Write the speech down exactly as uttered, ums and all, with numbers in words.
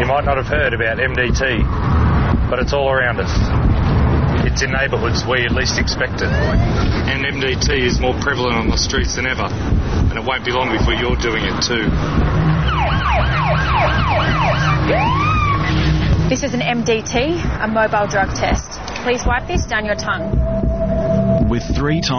You might not have heard about M D T, but it's all around us. It's in neighbourhoods where you least expect it. And M D T is more prevalent on the streets than ever. And it won't be long before you're doing it too. This is an M D T, a mobile drug test. Please wipe this down your tongue. With three times